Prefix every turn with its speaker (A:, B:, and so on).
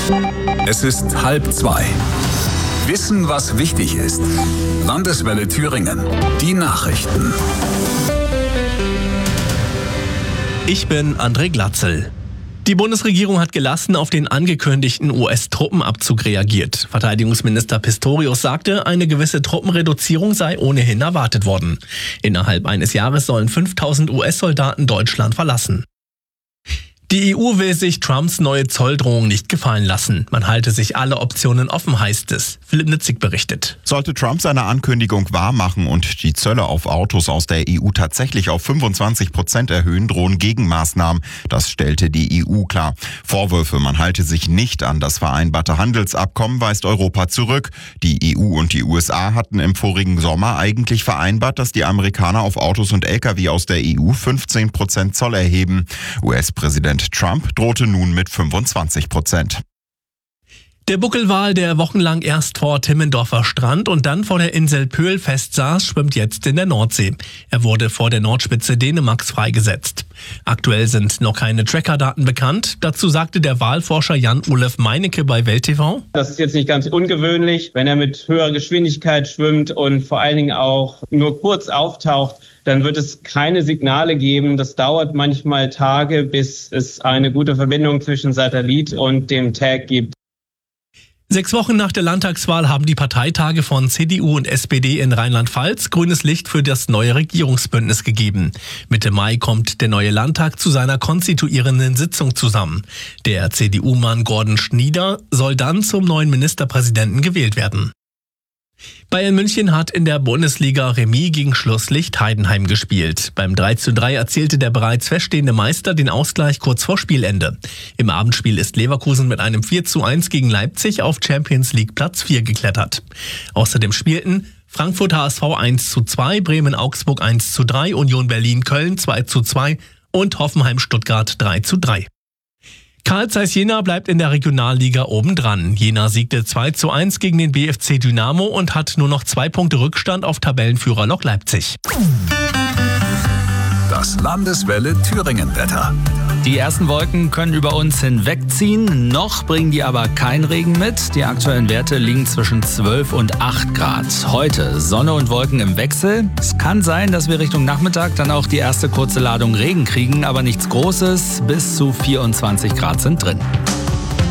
A: Es ist 1:30. Wissen, was wichtig ist. Landeswelle Thüringen. Die Nachrichten.
B: Ich bin André Glatzel. Die Bundesregierung hat gelassen auf den angekündigten US-Truppenabzug reagiert. Verteidigungsminister Pistorius sagte, eine gewisse Truppenreduzierung sei ohnehin erwartet worden. Innerhalb eines Jahres sollen 5.000 US-Soldaten Deutschland verlassen. Die EU will sich Trumps neue Zolldrohung nicht gefallen lassen. Man halte sich alle Optionen offen, heißt es. Philipp Nitzig berichtet.
C: Sollte Trump seine Ankündigung wahrmachen und die Zölle auf Autos aus der EU tatsächlich auf 25% erhöhen, drohen Gegenmaßnahmen. Das stellte die EU klar. Vorwürfe, man halte sich nicht an das vereinbarte Handelsabkommen, weist Europa zurück. Die EU und die USA hatten im vorigen Sommer eigentlich vereinbart, dass die Amerikaner auf Autos und Lkw aus der EU 15% Zoll erheben. US-Präsident Trump drohte nun mit 25%.
B: Der Buckelwal, der wochenlang erst vor Timmendorfer Strand und dann vor der Insel Pöhl festsaß, schwimmt jetzt in der Nordsee. Er wurde vor der Nordspitze Dänemarks freigesetzt. Aktuell sind noch keine Trackerdaten bekannt. Dazu sagte der Walforscher Jan-Olef Meinecke bei Welt TV:
D: Das ist jetzt nicht ganz ungewöhnlich, wenn er mit höherer Geschwindigkeit schwimmt und vor allen Dingen auch nur kurz auftaucht. Dann wird es keine Signale geben. Das dauert manchmal Tage, bis es eine gute Verbindung zwischen Satellit und dem Tag gibt.
B: 6 Wochen nach der Landtagswahl haben die Parteitage von CDU und SPD in Rheinland-Pfalz grünes Licht für das neue Regierungsbündnis gegeben. Mitte Mai kommt der neue Landtag zu seiner konstituierenden Sitzung zusammen. Der CDU-Mann Gordon Schnieder soll dann zum neuen Ministerpräsidenten gewählt werden. Bayern München hat in der Bundesliga Remis gegen Schlusslicht Heidenheim gespielt. Beim 3:3 erzielte der bereits feststehende Meister den Ausgleich kurz vor Spielende. Im Abendspiel ist Leverkusen mit einem 4:1 gegen Leipzig auf Champions League Platz 4 geklettert. Außerdem spielten Frankfurt HSV 1:2, Bremen Augsburg 1:3, Union Berlin Köln 2:2 und Hoffenheim Stuttgart 3:3. Carl Zeiss Jena bleibt in der Regionalliga obendran. Jena siegte 2:1 gegen den BFC Dynamo und hat nur noch 2 Punkte Rückstand auf Tabellenführer Lok Leipzig.
A: Das Landeswelle Thüringen-Wetter.
E: Die ersten Wolken können über uns hinwegziehen, noch bringen die aber keinen Regen mit. Die aktuellen Werte liegen zwischen 12 und 8 Grad. Heute Sonne und Wolken im Wechsel. Es kann sein, dass wir Richtung Nachmittag dann auch die erste kurze Ladung Regen kriegen, aber nichts Großes. Bis zu 24 Grad sind drin.